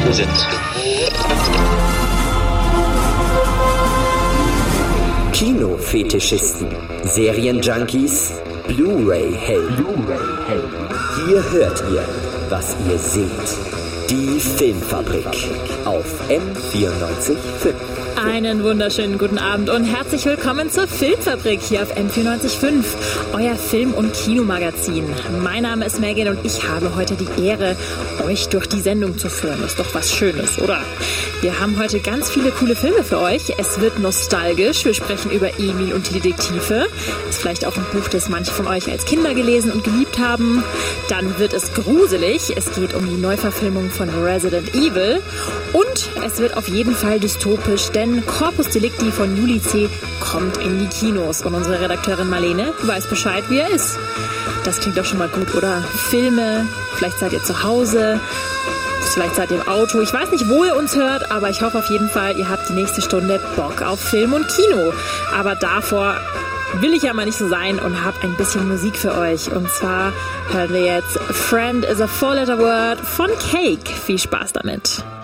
Datensätze. Kinofetischisten, Serienjunkies, Blu-ray-Helden. Hier hört ihr, was ihr seht. Die Filmfabrik auf M94.5. Einen wunderschönen guten Abend und herzlich willkommen zur Filmfabrik hier auf M94.5, euer Film- und Kinomagazin. Mein Name ist Megan und ich habe heute die Ehre, euch durch die Sendung zu führen. Ist doch was Schönes, oder? Wir haben heute ganz viele coole Filme für euch. Es wird nostalgisch. Wir sprechen über Emil und die Detektive. Ist vielleicht auch ein Buch, das manche von euch als Kinder gelesen und geliebt haben. Dann wird es gruselig. Es geht um die Neuverfilmung von Resident Evil. Und es wird auf jeden Fall dystopisch, denn Corpus Delicti von Juli C. kommt in die Kinos. Und unsere Redakteurin Marlene weiß Bescheid, wie er ist. Das klingt doch schon mal gut, oder? Filme, vielleicht seid ihr zu Hause, vielleicht seid ihr im Auto. Ich weiß nicht, wo ihr uns hört, aber ich hoffe auf jeden Fall, ihr habt die nächste Stunde Bock auf Film und Kino. Aber davor will ich ja mal nicht so sein und habe ein bisschen Musik für euch. Und zwar hören wir jetzt Friend is a Four-Letter Word von Cake. Viel Spaß damit.